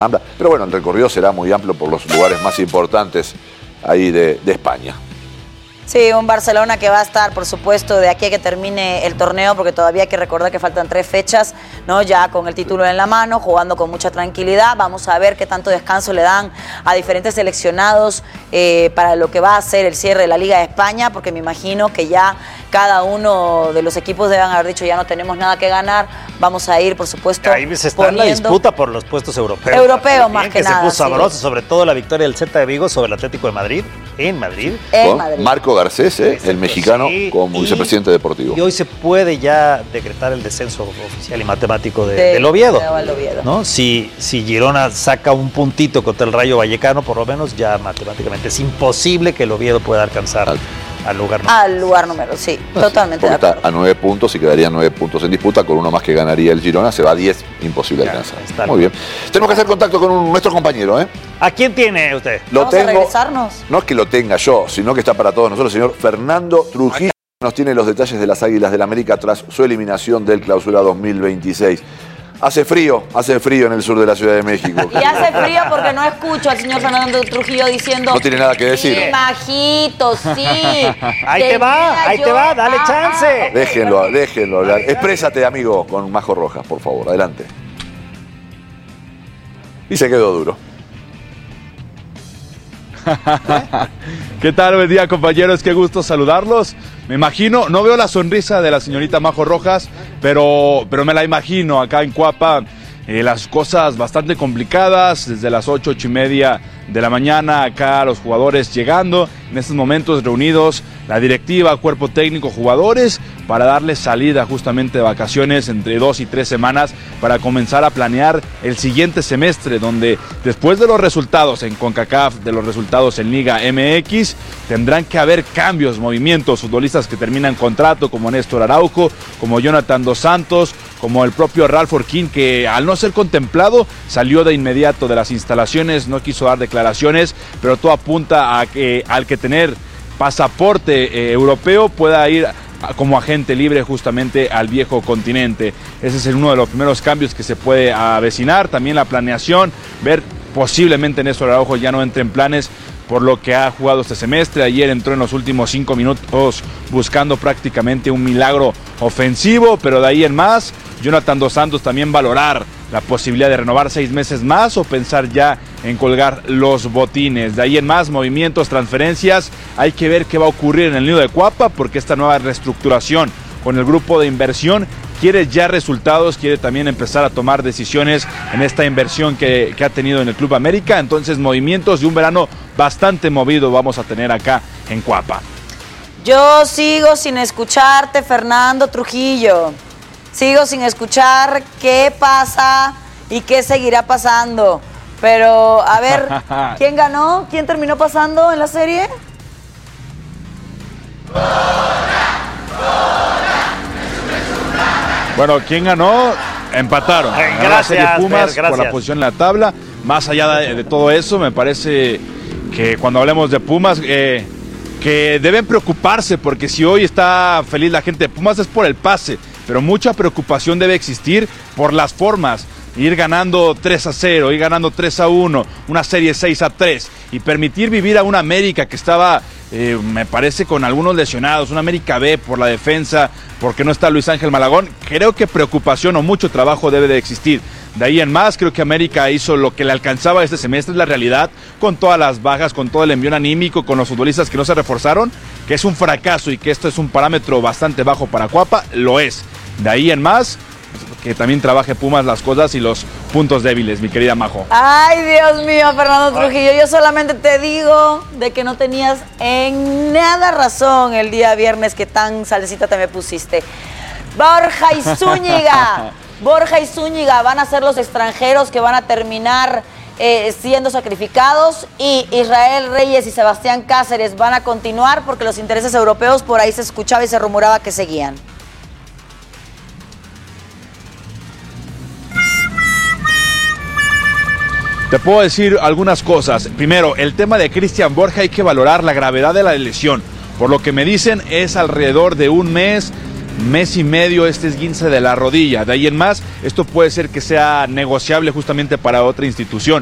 Pero bueno, el recorrido será muy amplio por los lugares más importantes ahí de España. Sí, un Barcelona que va a estar, por supuesto, de aquí a que termine el torneo, porque todavía hay que recordar que faltan 3 fechas, ¿no? Ya con el título en la mano, jugando con mucha tranquilidad. Vamos a ver qué tanto descanso le dan a diferentes seleccionados para lo que va a ser el cierre de la Liga de España, porque me imagino que ya cada uno de los equipos deben haber dicho ya no tenemos nada que ganar, vamos a ir, por supuesto, ahí se está en la disputa por los puestos europeos. Europeos más que nada. Se puso sabroso, sobre todo la victoria del Celta de Vigo sobre el Atlético de Madrid, en Madrid. Con Marco Garcés, el mexicano, como vicepresidente deportivo. Y hoy se puede ya decretar el descenso oficial y matemático del Oviedo, ¿no? Si Girona saca un puntito contra el Rayo Vallecano, por lo menos ya matemáticamente es imposible que el Oviedo pueda alcanzar al lugar número. Al lugar número, sí, totalmente de acuerdo. Está a 9 puntos y quedarían 9 puntos en disputa, con uno más que ganaría el Girona, se va a 10, imposible alcanzar. Muy bien. Tenemos que hacer contacto con nuestro compañero, ¿eh? ¿A quién tiene usted? ¿Vamos a regresarnos? No es que lo tenga yo, sino que está para todos nosotros, el señor Fernando Trujillo. Nos tiene los detalles de las Águilas del la América tras su eliminación del Clausura 2026. Hace frío en el sur de la Ciudad de México. Y hace frío porque no escucho al señor Fernando Trujillo diciendo... No tiene nada que decir. Sí, majito, sí. Ahí te va, dale chance. Déjenlo hablar. Exprésate, amigo, con Majo Rojas, por favor. Adelante. Y se quedó duro. ¿Qué tal? Buen día, compañeros, qué gusto saludarlos. Me imagino, no veo la sonrisa de la señorita Majo Rojas, pero me la imagino acá en Cuapa. Las cosas bastante complicadas, desde las 8:30 de la mañana, acá los jugadores llegando, en estos momentos reunidos, la directiva, cuerpo técnico, jugadores, para darles salida justamente de vacaciones entre 2 y 3 semanas, para comenzar a planear el siguiente semestre, donde después de los resultados en CONCACAF, de los resultados en Liga MX, tendrán que haber cambios, movimientos, futbolistas que terminan contrato, como Néstor Araujo, como Jonathan Dos Santos, como el propio Ralph Orquín, que al no ser contemplado, salió de inmediato de las instalaciones, no quiso dar declaraciones, pero todo apunta a que al que tener pasaporte europeo pueda ir como agente libre justamente al viejo continente. Ese es uno de los primeros cambios que se puede avecinar. También la planeación, ver posiblemente Néstor Araujo ya no entre en planes por lo que ha jugado este semestre. Ayer entró en los últimos 5 minutos buscando prácticamente un milagro ofensivo, pero de ahí en más, Jonathan Dos Santos también valorar la posibilidad de renovar 6 meses más o pensar ya en colgar los botines. De ahí en más, movimientos, transferencias, hay que ver qué va a ocurrir en el nido de Cuapa, porque esta nueva reestructuración con el grupo de inversión quiere ya resultados, quiere también empezar a tomar decisiones en esta inversión que ha tenido en el Club América. Entonces, movimientos de un verano bastante movido vamos a tener acá en Cuapa. Yo sigo sin escucharte, Fernando Trujillo. Sigo sin escuchar qué pasa y qué seguirá pasando. Pero, a ver, ¿quién ganó? ¿Quién terminó pasando en la serie? Bueno, ¿quién ganó? Empataron. Gracias, la serie Pumas Fer, por la posición en la tabla. Más allá de todo eso, me parece que cuando hablemos de Pumas, que deben preocuparse, porque si hoy está feliz la gente de Pumas es por el pase, pero mucha preocupación debe existir por las formas. Ir ganando 3-0, ir ganando 3-1, una serie 6-3 y permitir vivir a una América que estaba, me parece, con algunos lesionados, una América B por la defensa, porque no está Luis Ángel Malagón. Creo que preocupación o mucho trabajo debe de existir. De ahí en más, creo que América hizo lo que le alcanzaba este semestre, es la realidad, con todas las bajas, con todo el envión anímico, con los futbolistas que no se reforzaron, que es un fracaso y que esto es un parámetro bastante bajo para Cuapa, lo es. De ahí en más, que también trabaje Pumas las cosas y los puntos débiles, mi querida Majo. Ay, Dios mío, Fernando Trujillo, yo solamente te digo de que no tenías en nada razón el día viernes que tan salecita te me pusiste. Borja y Zúñiga van a ser los extranjeros que van a terminar siendo sacrificados, y Israel Reyes y Sebastián Cáceres van a continuar porque los intereses europeos por ahí se escuchaba y se rumoraba que seguían. Te puedo decir algunas cosas. Primero, el tema de Cristian Borja, hay que valorar la gravedad de la lesión. Por lo que me dicen, es alrededor de un mes, mes y medio este esguince de la rodilla. De ahí en más, esto puede ser que sea negociable justamente para otra institución.